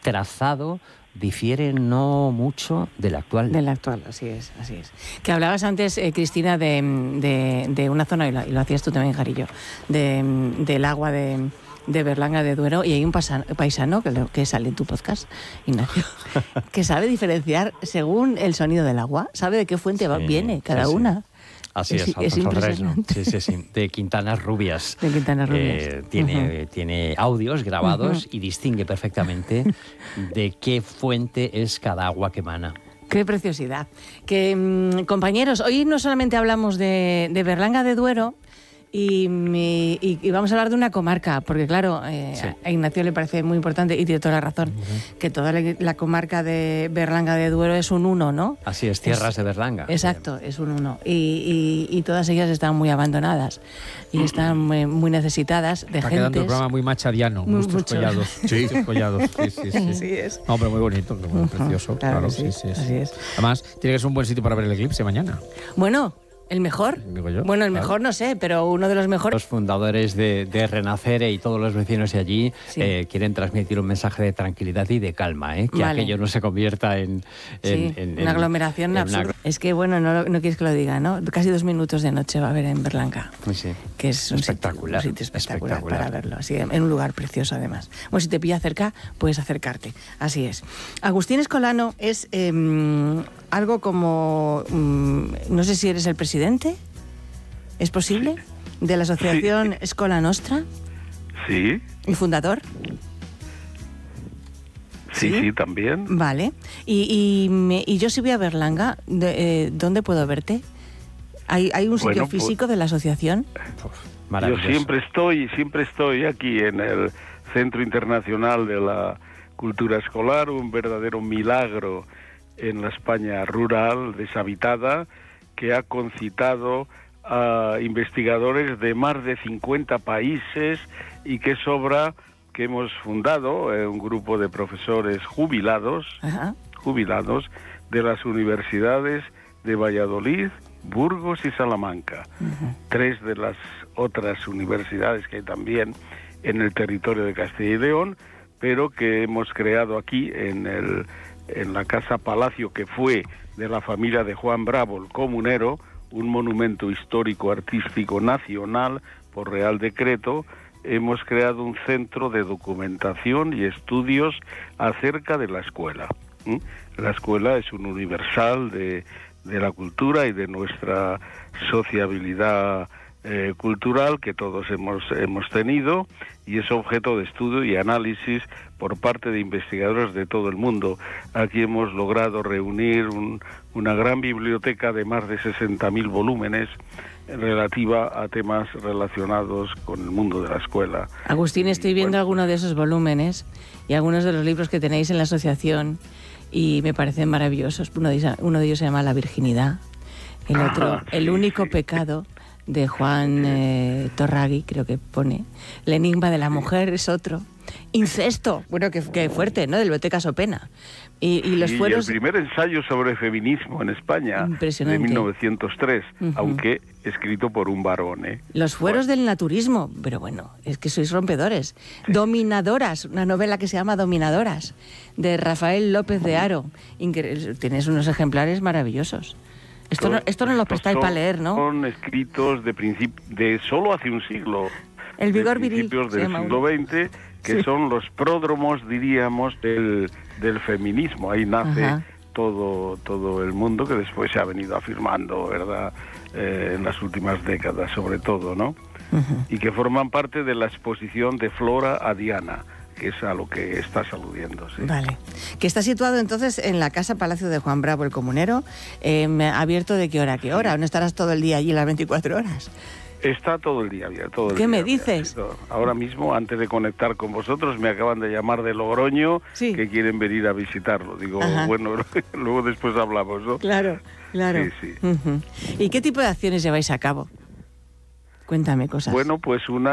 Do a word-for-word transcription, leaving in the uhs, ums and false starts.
trazado difiere no mucho del actual. Del actual, así es, así es. Que hablabas antes, eh, Cristina, de, de, de una zona, y lo, y lo hacías tú también, Jarillo, de, del agua de, de Berlanga de Duero, y hay un paisano, paisano que, lo, que sale en tu podcast, Ignacio, que sabe diferenciar según el sonido del agua, sabe de qué fuente va, Sí, viene cada sí, sí. una. Así es, es, es Alfonso Fresno. impresionante. Sí, sí, sí, de Quintanas Rubias. De Quintanas Rubias. Eh, tiene, Uh-huh. tiene audios grabados Uh-huh. y distingue perfectamente de qué fuente es cada agua que emana. Qué preciosidad. Que, mmm, compañeros, hoy no solamente hablamos de, de Berlanga de Duero, y, y, y vamos a hablar de una comarca, porque claro, eh, Sí. a Ignacio le parece muy importante, y tiene toda la razón, uh-huh. que toda la, la comarca de Berlanga de Duero es un uno, ¿no? Así es, tierras es, de Berlanga. Exacto, es un uno. Y, y, y todas ellas están muy abandonadas y están muy, muy necesitadas de Está gentes. quedando el programa muy machadiano, Muy- muchos mucho. collados. Sí. Muchos collados, sí, sí, sí. Así es. No, pero muy bonito, muy Ujú, precioso. claro Claro, que sí, sí, sí, sí. así es. Además, tiene que ser un buen sitio para ver el eclipse mañana. Bueno, ¿el mejor? Digo yo, Bueno, el claro. mejor no sé, pero uno de los mejores. Los fundadores de, de Renacere y todos los vecinos de allí Sí. eh, quieren transmitir un mensaje de tranquilidad y de calma, ¿eh? que Vale. aquello no se convierta en... en- Sí, en- una en- aglomeración en absurda. una- Es que, bueno, no, no quieres que lo diga, ¿no? Casi dos minutos de noche va a haber en Berlanga, Pues sí. que es un Espectacular, sitio, un sitio espectacular, espectacular. para verlo. Así, en un lugar precioso, además. Bueno, si te pilla cerca, puedes acercarte. Así es. Agustín Escolano es eh, algo como... mm, no sé si eres el presidente, ¿es posible? De la asociación Escola Nostra Sí, y fundador. sí, ¿Sí? sí, también. Vale. Y, y, me- y yo si voy a Berlanga, de- eh, ¿dónde puedo verte? ¿Hay, hay un sitio Bueno, pues- físico de la asociación? Yo Maravilloso. siempre estoy, siempre estoy aquí en el Centro Internacional de la Cultura Escolar, un verdadero milagro en la España rural, deshabitada, que ha concitado a investigadores de más de cincuenta países y que es obra que hemos fundado, eh, un grupo de profesores jubilados, Ajá. jubilados de las universidades de Valladolid, Burgos y Salamanca. Ujú. Tres de las otras universidades que hay también en el territorio de Castilla y León, pero que hemos creado aquí en, el, en la Casa Palacio, que fue de la familia de Juan Bravo, el comunero, un monumento histórico artístico nacional por Real Decreto. Hemos creado un centro de documentación y estudios acerca de la escuela. ¿m? La escuela es un universal de, de la cultura y de nuestra sociabilidad eh, cultural que todos hemos, hemos tenido, y es objeto de estudio y análisis por parte de investigadores de todo el mundo. Aquí hemos logrado reunir un, una gran biblioteca de más de sesenta mil volúmenes relativa a temas relacionados con el mundo de la escuela. Agustín, estoy viendo Bueno, algunos de esos volúmenes y algunos de los libros que tenéis en la asociación y me parecen maravillosos. Uno de ellos, uno de ellos se llama La virginidad, el otro, Ah, El sí, único sí. pecado, de Juan eh, Torragui, creo que pone. El enigma de la mujer es otro. Incesto, bueno, que, que fuerte, ¿no? Del Biblioteca Sopena. Y, y los Sí, fueros... el primer ensayo sobre feminismo en España, Impresionante. de mil novecientos tres, Ujú. aunque escrito por un varón, ¿eh? Los fueros del naturismo, pero bueno, es que sois rompedores. Dominadoras, una novela que se llama Dominadoras, de Rafael López de Haro. Incre- Tienes unos ejemplares maravillosos. Esto no, esto no lo Estos prestáis son- para leer, ¿no? Son escritos de princip- de solo hace un siglo. El vigor de viril, principios se del llama siglo uno. veinte, que Sí. son los pródromos, diríamos, del, del feminismo. Ahí nace Ajá. todo todo el mundo, que después se ha venido afirmando, ¿verdad?, Eh, en las últimas décadas, sobre todo, ¿no? Ujú. Y que forman parte de la exposición de Flora a Diana, que es a lo que estás aludiendo, sí. Vale. Que está situado entonces en la Casa Palacio de Juan Bravo, el comunero, eh, abierto de qué hora a qué hora. No estarás todo el día allí las veinticuatro horas. Está todo el día abierto. Todo el ¿Qué día me abierto, dices? sí, todo. Ahora mismo, antes de conectar con vosotros, me acaban de llamar de Logroño, Sí. que quieren venir a visitarlo. Digo, Ajá. bueno, luego después hablamos, ¿no? Claro, claro. Sí, sí. Ujú. ¿Y qué tipo de acciones lleváis a cabo? Cuéntame cosas. Bueno, pues una